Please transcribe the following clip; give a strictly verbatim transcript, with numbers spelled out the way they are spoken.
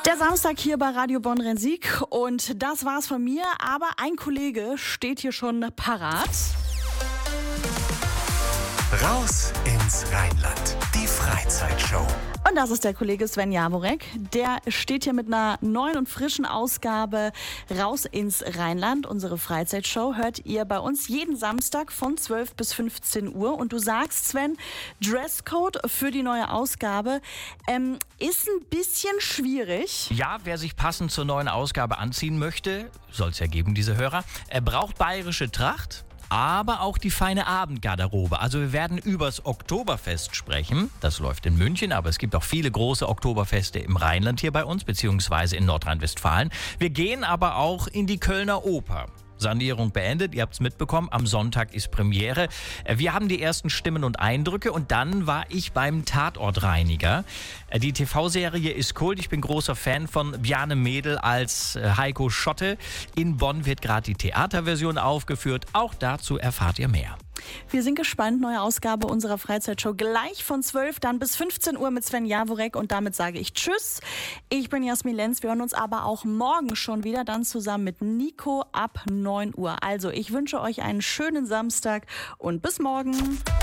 Der Samstag hier bei Radio Bonn-Rhein-Sieg und das war's von mir, aber ein Kollege steht hier schon parat. Raus ins Rheinland, die Freizeitshow. Und das ist der Kollege Sven Jaworek. Der steht hier mit einer neuen und frischen Ausgabe Raus ins Rheinland. Unsere Freizeitshow hört ihr bei uns jeden Samstag von zwölf bis fünfzehn Uhr. Und du sagst, Sven, Dresscode für die neue Ausgabe ähm, ist ein bisschen schwierig. Ja, wer sich passend zur neuen Ausgabe anziehen möchte, soll es ja geben, diese Hörer, er braucht bayerische Tracht. Aber auch die feine Abendgarderobe. Also wir werden übers Oktoberfest sprechen. Das läuft in München, aber es gibt auch viele große Oktoberfeste im Rheinland hier bei uns, beziehungsweise in Nordrhein-Westfalen. Wir gehen aber auch in die Kölner Oper. Sanierung beendet, ihr habt es mitbekommen, am Sonntag ist Premiere. Wir haben die ersten Stimmen und Eindrücke und dann war ich beim Tatortreiniger. Die T V-Serie ist Kult, ich bin großer Fan von Bjarne Mädel als Heiko Schotte. In Bonn wird gerade die Theaterversion aufgeführt, auch dazu erfahrt ihr mehr. Wir sind gespannt, neue Ausgabe unserer Freizeitshow gleich von zwölf dann bis fünfzehn Uhr mit Sven Jaworek und damit sage ich Tschüss. Ich bin Jasmin Lenz, wir hören uns aber auch morgen schon wieder, dann zusammen mit Nico ab neun Uhr. Also ich wünsche euch einen schönen Samstag und bis morgen.